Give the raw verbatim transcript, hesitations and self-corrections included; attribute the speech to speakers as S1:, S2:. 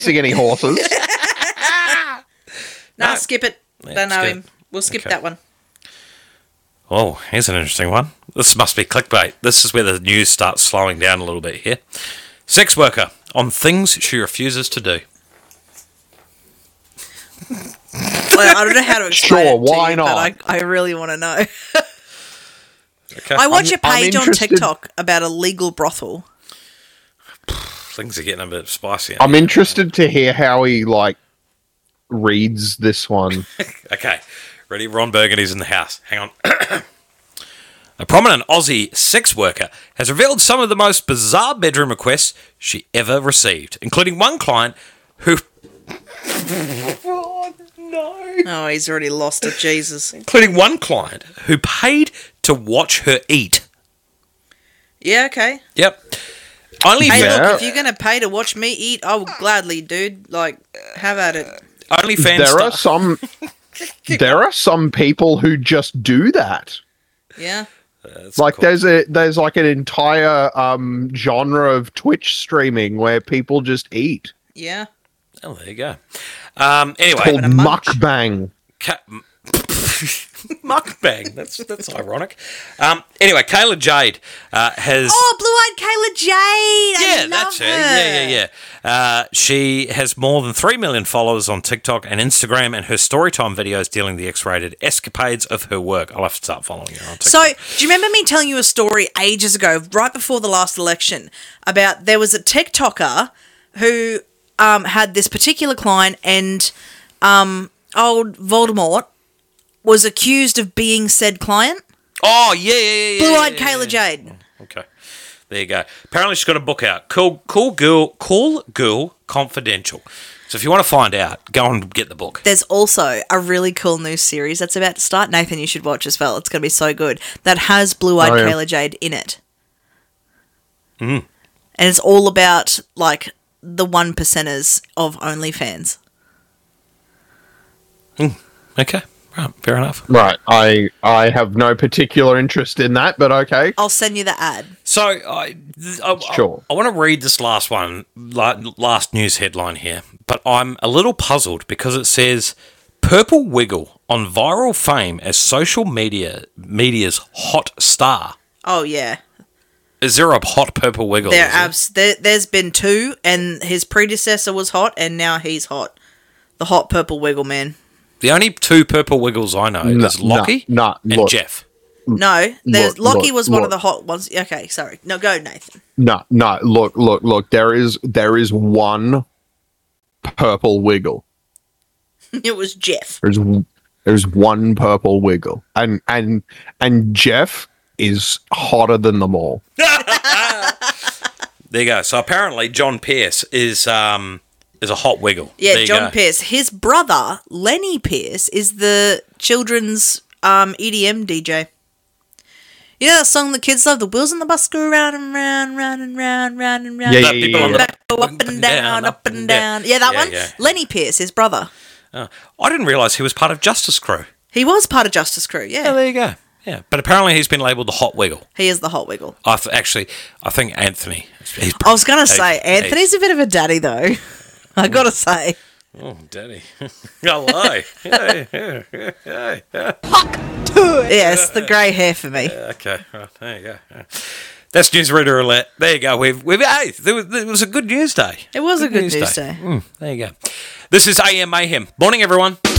S1: racing any horses.
S2: nah,
S3: No.
S2: skip it.
S3: Yeah,
S2: Don't know
S3: skip.
S2: him. We'll skip
S3: Okay.
S2: that one.
S3: Oh, here's an interesting one. This must be clickbait. This is where the news starts slowing down a little bit here. Sex worker on things she refuses to do.
S2: Well, I don't know how to explain
S1: Sure,
S2: it to
S1: why
S2: you,
S1: not?
S2: but I, I really want to know.
S3: Okay.
S2: I watch
S1: I'm-
S2: a
S1: I'm
S2: page on
S1: interested-
S2: TikTok about a legal brothel.
S3: Things are getting a bit spicy.
S1: I'm interested to hear how he, like, reads this one.
S3: Okay, ready? Ron Burgundy's in the house. Hang on. A prominent Aussie sex worker has revealed some of the most bizarre bedroom requests she ever received, including one client who... oh, no.
S2: Oh, he's already lost it. Jesus.
S3: Including one client who paid to watch her eat.
S2: Yeah, okay.
S3: Yep. Only
S2: Hey,
S1: Yeah.
S2: look, if you're going to pay to watch me eat, I will gladly, dude. Like, have at it.
S3: OnlyFans
S1: There are
S3: star-
S1: some... there are some people who just do that.
S2: Yeah.
S3: That's
S1: Like
S3: cool.
S1: there's a there's like an entire um genre of Twitch streaming where people just eat.
S2: Yeah.
S3: Oh, there you go. Um, anyway,
S1: Called
S2: a munch.
S1: mukbang.
S3: Ca- mukbang. That's that's ironic. Um, anyway, Kayla Jade uh, has.
S2: Oh, blue-eyed Kayla Jade. I
S3: yeah,
S2: love
S3: that's her.
S2: her.
S3: Yeah, yeah, yeah. Uh, she has more than three million followers on TikTok and Instagram, and her storytime videos dealing the X-rated escapades of her work. I'll have to start following her on TikTok.
S2: So, do you remember me telling you a story ages ago, right before the last election, about there was a TikToker who um, had this particular client, and um, old Voldemort was accused of being said client?
S3: oh, yeah, yeah, yeah. yeah,
S2: Blue-eyed
S3: yeah,
S2: Kayla
S3: yeah.
S2: Jade.
S3: Okay. There you go. Apparently she's got a book out. Cool Cool Girl Cool Girl Confidential. So if you want to find out, go and get the book.
S2: There's also a really cool new series that's about to start. Nathan, you should watch as well. It's going to be so good. That has Blue-eyed
S1: Oh, yeah.
S2: Kayla Jade in it.
S3: Mm.
S2: And it's all about, like, the one percenters of OnlyFans.
S3: Okay. Right, fair enough.
S1: Right. I I have no particular interest in that, but okay.
S2: I'll send you the ad.
S3: So I, th- I,
S1: Sure.
S3: I, I want to read this last one, la- last news headline here, but I'm a little puzzled because it says Purple Wiggle on viral fame as social media media's hot star.
S2: Oh, yeah.
S3: Is there a hot Purple Wiggle?
S2: There,
S3: is there?
S2: abs- there, there's been two, and his predecessor was hot, and now he's hot. The hot Purple Wiggle man.
S3: The only two Purple Wiggles I know
S1: No,
S3: is Lockie
S1: no, no,
S3: and
S1: look.
S3: Jeff.
S2: No, there's
S1: Look,
S2: Lockie
S1: look,
S2: was one of
S1: look.
S2: the hot ones. Okay, sorry. No, go, Nathan.
S1: No, no, look, look, look. There is there is one purple wiggle.
S2: It was Jeff.
S1: There's there's one purple wiggle, and and and Jeff is hotter than them all.
S3: There you go. So apparently John Pierce is um is a hot wiggle.
S2: Yeah,
S3: There you
S2: John
S3: go.
S2: Pierce. His brother, Lenny Pierce, is the children's um, E D M D J. You know that song the kids love? The wheels on the bus go round and round, round and round, round and round.
S1: Yeah,
S3: The
S1: yeah,
S3: people
S1: yeah,
S3: on
S1: yeah.
S3: the-
S2: Back, go up and down, up and down. Yeah, that
S3: Yeah,
S2: one.
S3: yeah.
S2: Lenny Pierce, his brother.
S3: Oh, I didn't realise he was part of Justice Crew.
S2: He was part of Justice Crew,
S3: Yeah,
S2: yeah.
S3: there you go. Yeah, but apparently he's been labelled the hot wiggle.
S2: He is the hot wiggle.
S3: I th- actually, I think Anthony. He's
S2: I was going to
S3: he-
S2: say,
S3: he-
S2: Anthony's a bit of a daddy, though. I got to say.
S3: Oh, daddy. Hello. Yeah, yeah, yeah, yeah, yeah.
S2: Yes, the grey hair for me.
S3: Okay, right, there you go. Yeah. That's Newsreader Alert. There you go. We've we've hey, there was, there was a good news day.
S2: It was a good news day.
S3: Mm, there you go. This is A M Mayhem. Morning, everyone.